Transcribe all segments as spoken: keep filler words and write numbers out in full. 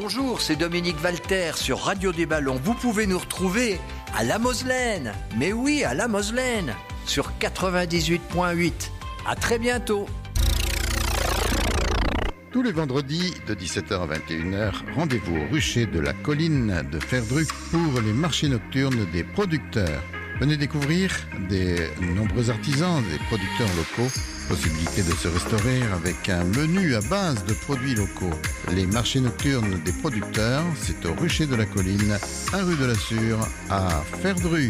Bonjour, c'est Dominique Walter sur Radio des Ballons. Vous pouvez nous retrouver à La Moselaine. Mais oui, à La Moselaine, sur quatre-vingt-dix-huit point huit. À très bientôt. Tous les vendredis de dix-sept heures à vingt et une heures, rendez-vous au rucher de la colline de Ferdruc pour les marchés nocturnes des producteurs. Venez découvrir des nombreux artisans, des producteurs locaux. Possibilité de se restaurer avec un menu à base de produits locaux. Les marchés nocturnes des producteurs, c'est au rucher de la colline, un rue de la Sûre, à Ferdruc.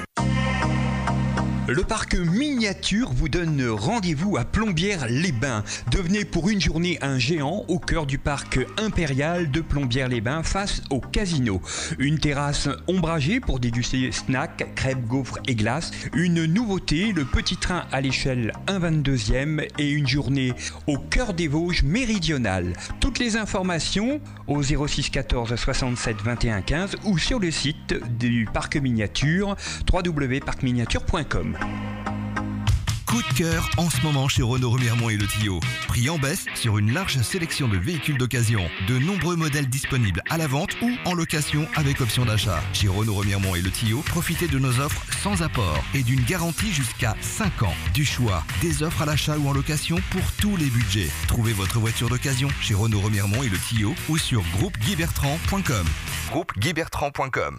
Le parc miniature vous donne rendez-vous à Plombières-les-Bains. Devenez pour une journée un géant au cœur du parc impérial de Plombières-les-Bains face au casino. Une terrasse ombragée pour déguster snacks, crêpes, gaufres et glaces. Une nouveauté, le petit train à l'échelle un vingt-deuxième et une journée au cœur des Vosges méridionales. Toutes les informations au zéro six quatorze soixante-sept vingt et un quinze ou sur le site du parc miniature w w w point parc miniature point com. Coup de cœur en ce moment chez Renault Remiremont et Le Tillot. Prix en baisse sur une large sélection de véhicules d'occasion. De nombreux modèles disponibles à la vente ou en location avec option d'achat. Chez Renault Remiremont et Le Tillot, profitez de nos offres sans apport et d'une garantie jusqu'à cinq ans. Du choix, des offres à l'achat ou en location pour tous les budgets. Trouvez votre voiture d'occasion chez Renault Remiremont et Le Tillot ou sur groupe guy bertrand point com. groupe guy bertrand point com.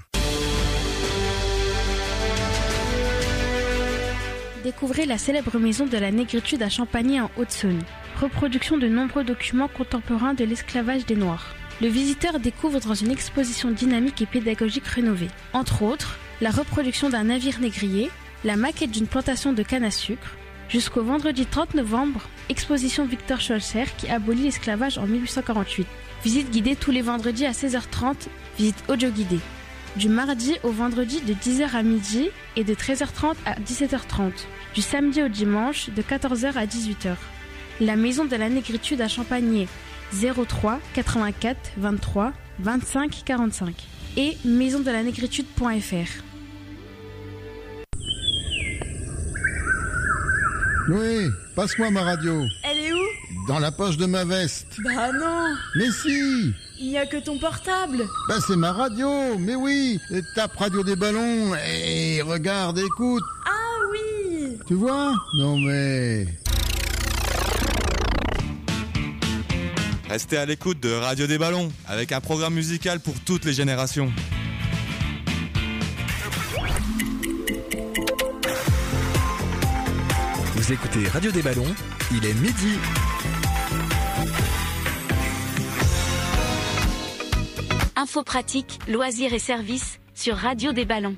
Découvrez la célèbre maison de la négritude à Champagny en Haute-Saône. Reproduction de nombreux documents contemporains de l'esclavage des Noirs. Le visiteur découvre dans une exposition dynamique et pédagogique rénovée, entre autres, la reproduction d'un navire négrier, la maquette d'une plantation de canne à sucre. Jusqu'au vendredi trente novembre, exposition Victor Scholzer qui abolit l'esclavage en mille huit cent quarante-huit. Visite guidée tous les vendredis à seize heures trente, visite audio guidée. Du mardi au vendredi de dix heures à midi et de treize heures trente à dix-sept heures trente. Du samedi au dimanche de quatorze heures à dix-huit heures. La maison de la négritude à Champagny, zéro trois quatre-vingt-quatre vingt-trois vingt-cinq quarante-cinq et maison de la négritude point f r. Oui, passe-moi ma radio. Elle est où? Dans la poche de ma veste. Bah non. Mais si. Il n'y a que ton portable. Bah c'est ma radio, mais oui. Tape Radio des Ballons et regarde, écoute. Ah oui. Tu vois? Non mais... Restez à l'écoute de Radio des Ballons, avec un programme musical pour toutes les générations. Vous écoutez Radio des Ballons, il est midi. Infos pratiques, loisirs et services sur Radio des Ballons.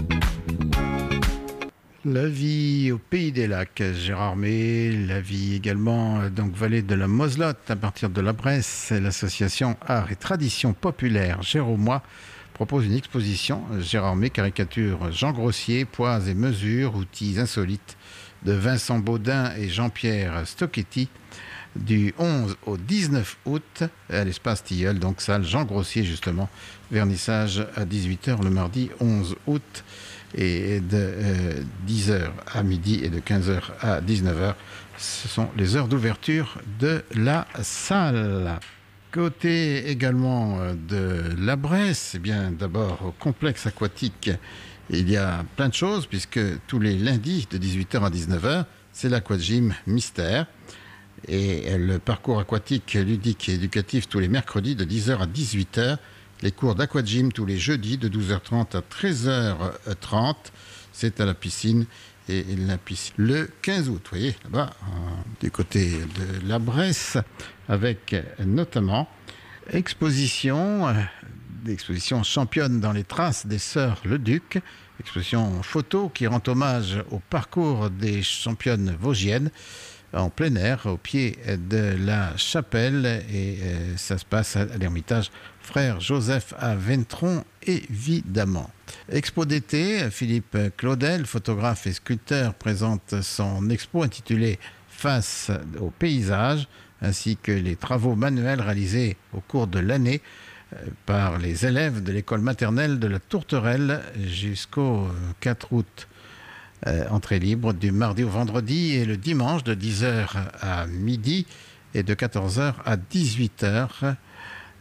La vie au Pays des Lacs, Gérard May, la vie également, donc vallée de la Moselotte, à partir de la Bresse, l'association Art et Tradition Populaire Géromois propose une exposition. Gérard May caricature Jean Grossier, poids et mesures, outils insolites de Vincent Baudin et Jean-Pierre Stocchetti, du onze au dix-neuf août à l'espace Tilleul, donc salle Jean Grossier justement, vernissage à dix-huit heures le mardi onze août et de euh, dix heures à midi et de quinze heures à dix-neuf heures. Ce sont les heures d'ouverture de la salle. Côté également de la Bresse, eh bien d'abord au complexe aquatique, il y a plein de choses puisque tous les lundis de dix-huit heures à dix-neuf heures, c'est l'aquagym Mystère. Et le parcours aquatique ludique et éducatif tous les mercredis de dix heures à dix-huit heures. Les cours d'aquagym tous les jeudis de douze heures trente à treize heures trente. C'est à la piscine. Et la piscine le quinze août, vous voyez, là-bas, euh, du côté de la Bresse, avec notamment exposition, euh, exposition championne dans les traces des sœurs Leduc, exposition photo qui rend hommage au parcours des championnes vosgiennes, en plein air, au pied de la chapelle, et euh, ça se passe à l'Ermitage Frère Joseph à Ventron, évidemment. Expo d'été, Philippe Claudel, photographe et sculpteur, présente son expo intitulée Face au paysage, ainsi que les travaux manuels réalisés au cours de l'année euh, par les élèves de l'école maternelle de la Tourterelle jusqu'au quatre août. Euh, entrée libre du mardi au vendredi et le dimanche de dix heures à midi et de quatorze heures à dix-huit heures.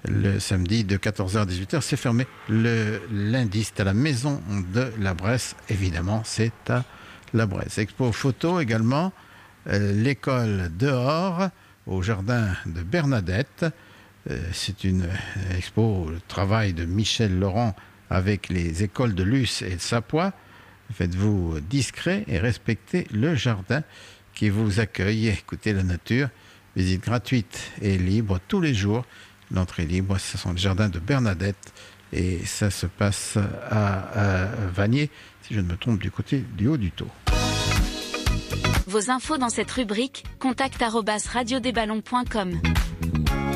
le samedi de quatorze heures à dix-huit heures. C'est fermé le lundi. C'est à la maison de la Bresse. Évidemment, c'est à la Bresse. Expo photo également. Euh, l'école dehors au jardin de Bernadette. Euh, c'est une expo, le travail de Michel Laurent avec les écoles de Luce et de Sapois. Faites-vous discret et respectez le jardin qui vous accueille. Écoutez la nature. Visite gratuite et libre tous les jours. L'entrée libre, ce sont les jardins de Bernadette et ça se passe à, à Vanier, si je ne me trompe, du côté du haut du Taux. Vos infos dans cette rubrique, contact arobase radio des ballons point com.